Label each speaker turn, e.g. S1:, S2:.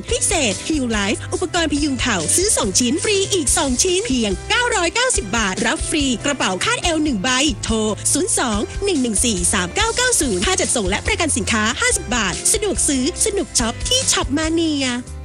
S1: พิเศษ Heal Life อุปกรณ์พยุงเข่าซื้อ2ชิ้นฟรีอีก2ชิ้นเพียง990 บาทรับฟรีกระเป๋าคาดเอว1ใบโทร02-114-3990ค่าจัดส่งและประกันสินค้า50 บาทสะดวกซื้อสนุกช็อปที่ช็อปมาเนีย